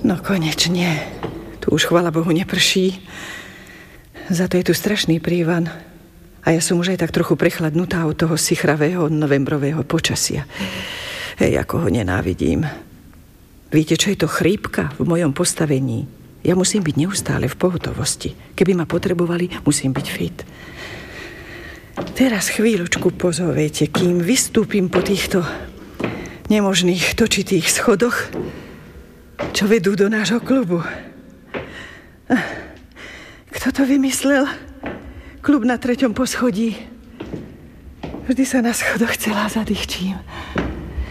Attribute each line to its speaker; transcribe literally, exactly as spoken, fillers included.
Speaker 1: No konečne. Tu už, chvála Bohu, neprší. Za to je tu strašný prívan. A ja som už aj tak trochu prechladnutá od toho sichravého novembrového počasia. Hej, ako ho nenávidím. Viete, čo je to chrípka v mojom postavení? Ja musím byť neustále v pohotovosti. Keby ma potrebovali, musím byť fit. Teraz chvíľočku pozovejte, kým vystúpim po týchto nemožných točitých schodoch, čo vedú do nášho klubu. Kto to vymyslel? Klub na treťom poschodí. Vždy sa na schodoch celá zadýchčím.